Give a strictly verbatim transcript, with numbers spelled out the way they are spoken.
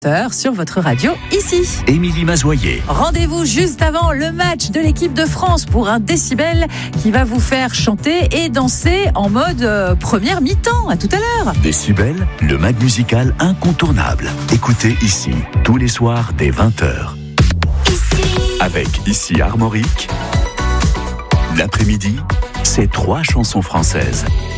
sur votre radio ici. Émilie Mazoyer. Rendez-vous juste avant le match de l'équipe de France pour un décibel qui va vous faire chanter et danser en mode euh, première mi-temps. À tout à l'heure. Décibel, le mag musical incontournable. Écoutez ici, tous les soirs dès vingt heures. Ici. Avec Ici Armorique, l'après-midi, c'est trois chansons françaises.